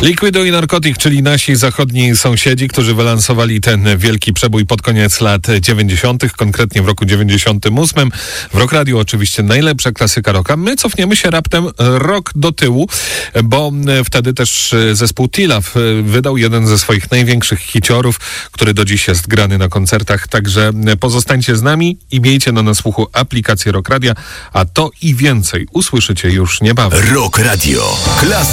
Liquido i Narcotic, czyli nasi zachodni sąsiedzi, którzy wylansowali ten wielki przebój pod koniec lat 90., konkretnie w roku 98. W Rock Radio oczywiście najlepsza klasyka rocka. My cofniemy się raptem rok do tyłu, bo wtedy też zespół Tilaf wydał jeden ze swoich największych hiciorów, który do dziś jest grany na koncertach. Także pozostańcie z nami i miejcie na słuchu aplikację Rock Radia, a to i więcej usłyszycie już niebawem. Rock Radio.